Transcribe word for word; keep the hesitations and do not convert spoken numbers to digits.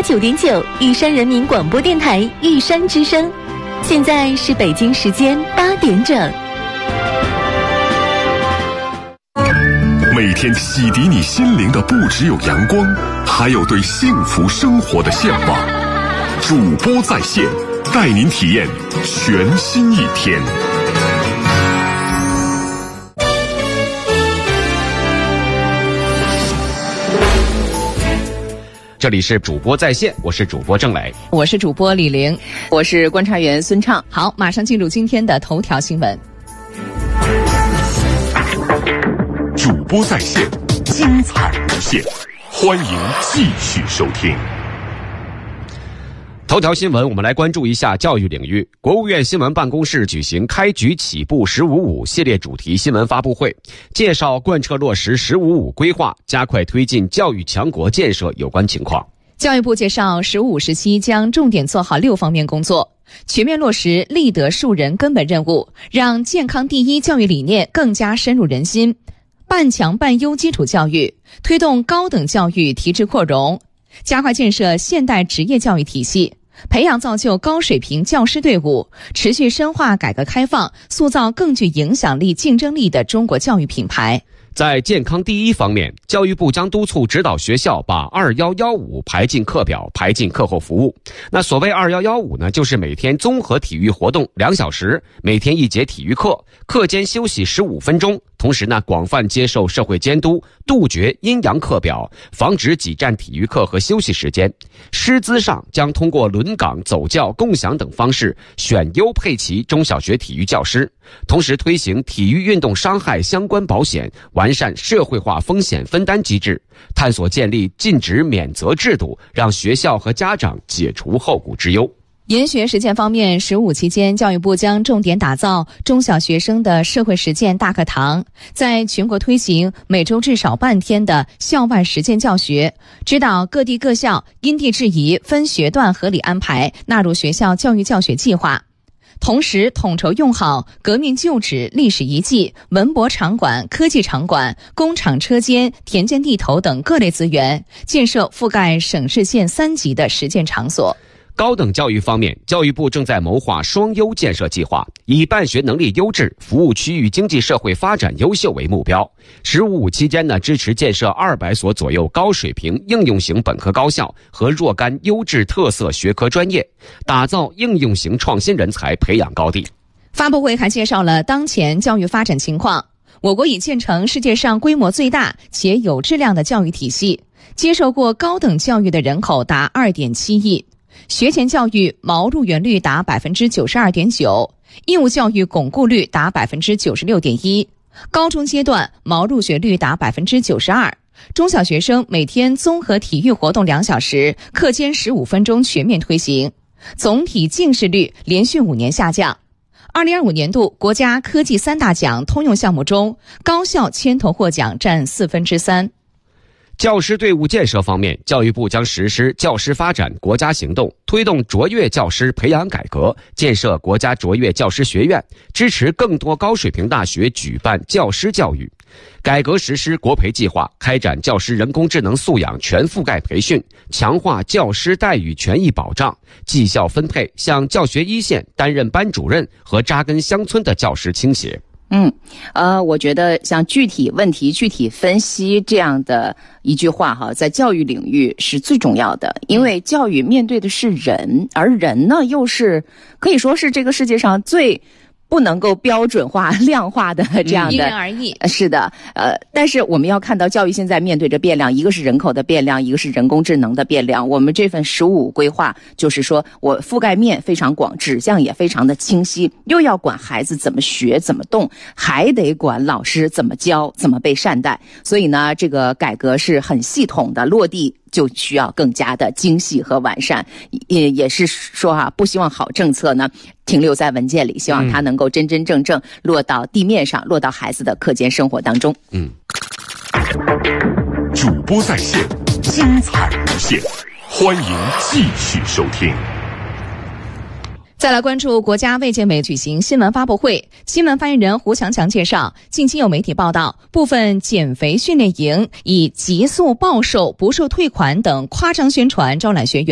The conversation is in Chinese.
九点九，玉山人民广播电台玉山之声。现在是北京时间八点整。 每天洗涤你心灵的不只有阳光，还有对幸福生活的向往。主播在线，带您体验全新一天。 这里是主播在线，我是主播郑磊， 我是主播李玲， 我是观察员孙畅。 好，马上进入今天的头条新闻。 主播在线，精彩无限，欢迎继续收听。 头条新闻，我们来关注一下教育领域。国务院新闻办公室举行开局起步十五五系列主题新闻发布会，介绍贯彻落实十五五规划，加快推进教育强国建设有关情况。 教育部介绍，十五五时期将重点做好六方面工作，全面落实立德树人根本任务，让健康第一教育理念更加深入人心，办强办优基础教育，推动高等教育提质扩容，加快建设现代职业教育体系，培养造就高水平教师队伍，持续深化改革开放，塑造更具影响力、竞争力的中国教育品牌。 在健康第一方面，教育部将督促指导学校把二一一五排进课表，排进课后服务。那所谓二一一五呢，就是每天综合体育活动两小时，每天一节体育课，课间休息十五分钟。同时呢，广泛接受社会监督，杜绝阴阳课表，防止挤占体育课和休息时间。师资上将通过轮岗、走教、共享等方式选优配齐中小学体育教师，同时推行体育运动伤害相关保险，完善社会化风险分担机制，探索建立尽职免责制度，让学校和家长解除后顾之忧。 研学实践方面，十五期间，教育部将重点打造中小学生的社会实践大课堂，在全国推行每周至少半天的校外实践教学，指导各地各校因地制宜分学段合理安排，纳入学校教育教学计划。同时统筹用好革命旧址、历史遗迹、文博场馆、科技场馆、工厂车间、田间地头等各类资源，建设覆盖省市县三级的实践场所。 高等教育方面，教育部正在谋划双优建设计划，以办学能力优质、服务区域经济社会发展优秀为目标。十五五期间呢，支持建设二百所左右高水平应用型本科高校和若干优质特色学科专业，打造应用型创新人才培养高地。 发布会还介绍了当前教育发展情况。我国已建成世界上规模最大且有质量的教育体系，接受过高等教育的人口达 二点七亿。学前教育毛入园率达 百分之九十二点九， 义务教育巩固率达 百分之九十六点一， 高中阶段毛入学率达 百分之九十二， 中小学生每天综合体育活动两小时，课间十五分钟全面推行，总体近视率连续五年下降。二零二五年度国家科技三大奖通用项目中，高校牵头获奖占四分之三。 教师队伍建设方面，教育部将实施教师发展国家行动，推动卓越教师培养改革，建设国家卓越教师学院，支持更多高水平大学举办教师教育。改革实施国培计划，开展教师人工智能素养全覆盖培训，强化教师待遇权益保障，绩效分配向教学一线担任班主任和扎根乡村的教师倾斜。 嗯，呃，我觉得像具体问题具体分析这样的一句话哈，在教育领域是最重要的，因为教育面对的是人，而人呢又是可以说是这个世界上最不能够标准化、量化的这样的， 因人而异。 是的，呃，但是我们要看到教育现在面对着变量，一个是人口的变量，一个是人工智能的变量。我们这份十五规划就是说我覆盖面非常广，指向也非常的清晰，又要管孩子怎么学、怎么动，还得管老师怎么教、怎么被善待。所以呢，这个改革是很系统的，落地就需要更加的精细和完善。也也是说啊，不希望好政策呢停留在文件里，希望它能够真真正正落到地面上，落到孩子的课间生活当中。 嗯， 主播在线，精彩无限，欢迎继续收听。 再来关注国家卫健委举行新闻发布会，新闻发言人胡强强介绍，近期有媒体报道，部分减肥训练营以极速暴瘦、不受退款等夸张宣传招揽学员。